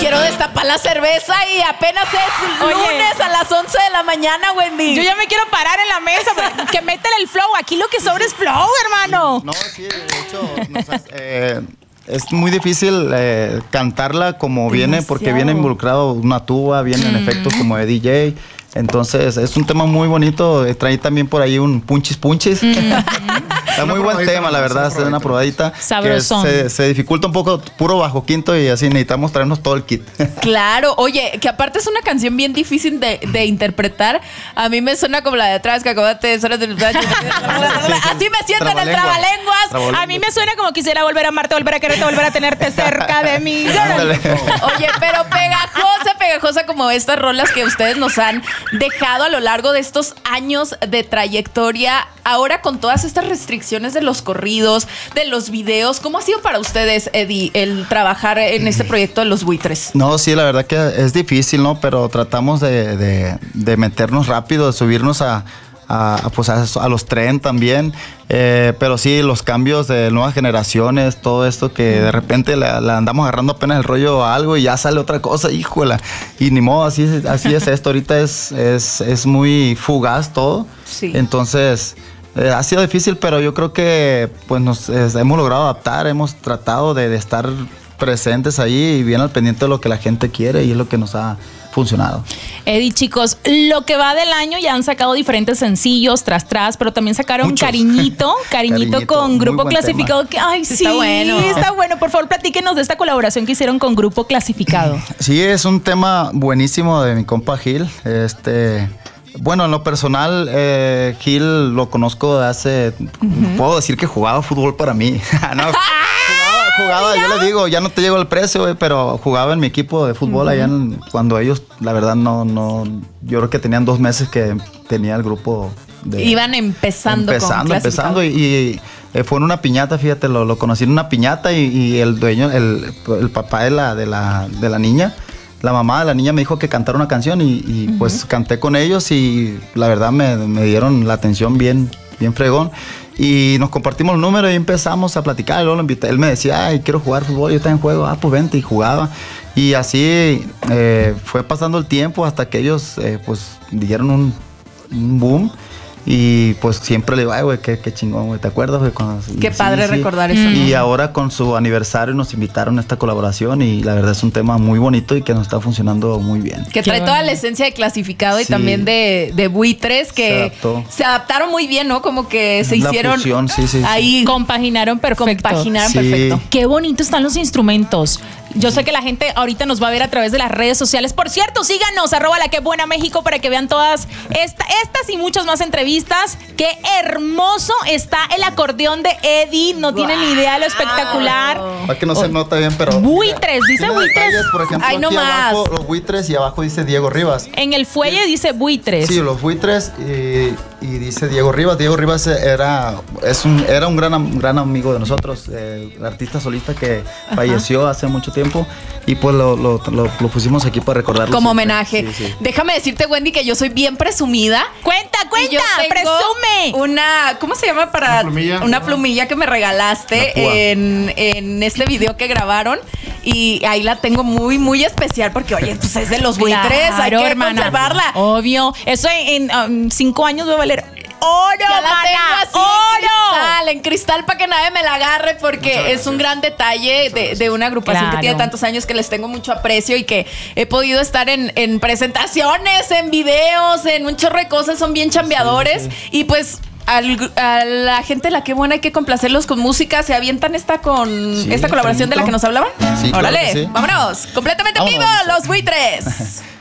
quiero destapar la cerveza y apenas es lunes a las 11 de la mañana, Wendy. Yo ya me quiero parar en la mesa, que métele el flow. Aquí lo que sobra es flow, hermano. No, sí, de hecho, es muy difícil cantarla como viene, porque viene involucrado una tuba, vienen efectos como de DJ. Entonces, es un tema muy bonito. Trae también por ahí un punchis. Está muy buen tema, la verdad. Es una probadita. Sabrosón. Se dificulta un poco, puro bajo quinto, y así necesitamos traernos todo el kit. Claro, oye, que aparte es una canción bien difícil de interpretar. A mí me suena como la de atrás, que acabate. Así me siento en el trabalenguas. A mí me suena como quisiera volver a amarte, volver a quererte, volver a tenerte cerca de mí. Oye, pero pegajosa como estas rolas que ustedes nos han dejado a lo largo de estos años de trayectoria. Ahora con todas estas restricciones de los corridos, de los videos, ¿cómo ha sido para ustedes, Eddie, el trabajar en este proyecto de Los Buitres? No, sí, la verdad que es difícil, ¿no? Pero tratamos de meternos rápido, de subirnos a los tren también, pero sí, los cambios de nuevas generaciones, todo esto que de repente la andamos agarrando apenas el rollo a algo y ya sale otra cosa, híjola, y ni modo, así es esto, ahorita es muy fugaz todo, sí. Entonces ha sido difícil, pero yo creo que pues hemos logrado adaptar, hemos tratado de estar presentes ahí y bien al pendiente de lo que la gente quiere, y es lo que nos ha funcionado. Eddie, chicos, lo que va del año ya han sacado diferentes sencillos tras, pero también sacaron muchos. Cariñito con Grupo Clasificado. Que, ay, sí, está bueno. Por favor, platíquenos de esta colaboración que hicieron con Grupo Clasificado. Sí, es un tema buenísimo de mi compa Gil. Bueno, en lo personal, Gil lo conozco de hace... Puedo decir que jugaba fútbol para mí. No, jugaba, yo le digo, ya no te llegó el precio, pero jugaba en mi equipo de fútbol allá cuando ellos, la verdad, no, yo creo que tenían 2 meses que tenía el grupo Iban empezando y fue en una piñata, fíjate, lo conocí en una piñata y el dueño, el papá de la niña, la mamá de la niña me dijo que cantara una canción y pues canté con ellos y la verdad me dieron la atención bien fregón. Y nos compartimos el número y empezamos a platicar. Y luego lo invité. Él me decía, ay, quiero jugar fútbol, yo también juego. Pues vente, y jugaba. Y así fue pasando el tiempo hasta que ellos pues dieron un boom. Y pues siempre le digo, ay, güey, qué chingón, güey, ¿te acuerdas, güey? Qué padre recordar eso, ¿no? Y ahora con su aniversario nos invitaron a esta colaboración y la verdad es un tema muy bonito y que nos está funcionando muy bien. Que trae toda la esencia de Clasificado y también de Buitres, que se adaptaron muy bien, ¿no? Como que se hicieron... Fusión, ahí compaginaron perfecto. Perfecto. Qué bonitos están los instrumentos. Yo sé que la gente ahorita nos va a ver a través de las redes sociales. Por cierto, síganos, @LaQueBuenaMéxico, para que vean todas estas y muchas más entrevistas. Qué hermoso está el acordeón de Eddie. No tienen ni idea de lo espectacular. Para que no se nota bien, pero... Buitres, dice Buitres. Por ejemplo, ay, no aquí más. abajo los Buitres y abajo dice Diego Rivas. En el fuelle dice Buitres. Sí, los Buitres y dice Diego Rivas. Diego Rivas era un gran amigo de nosotros, artista solista que falleció hace mucho tiempo. Y pues lo pusimos aquí para recordarlo. Como homenaje. Sí. Déjame decirte, Wendy, que yo soy bien presumida. Cuenta, presume. ¿Cómo se llama? Una plumilla que me regalaste en este video que grabaron. Y ahí la tengo muy, muy especial porque, oye, pues es de Los Buitres. Claro, hay que conservarla. Obvio. Eso en 5 años va a valer oro, ya la tengo así, en cristal para que nadie me la agarre, porque es un gran detalle de una agrupación que tiene tantos años, que les tengo mucho aprecio y que he podido estar en presentaciones, en videos, en un chorro de cosas. Son bien chambeadores y pues a la gente de La Qué Buena hay que complacerlos con música. ¿Se avientan esta colaboración de la que nos hablaban? Sí, órale, claro que sí. Vámonos, completamente en vivo, Los Buitres.